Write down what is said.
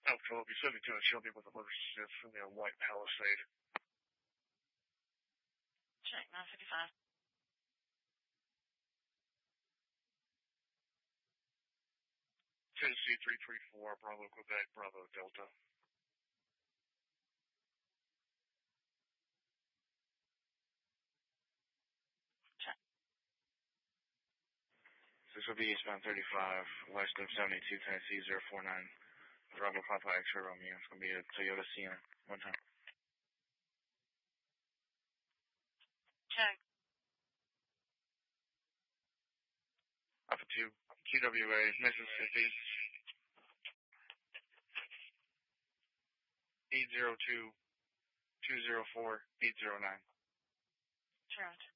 Philip, you 72 and show me with a motorcycle in the white Palisade. Check, 955. Tennessee 334, Bravo, Quebec, Bravo, Delta. Check. This will be eastbound 35, west of 72, Tennessee 049, Bravo, Papa, X-ray, Romeo. It's going to be a Toyota Sienna. One time. Check. Alpha 2, QWA, Mississippi. 802-204-809. Roger.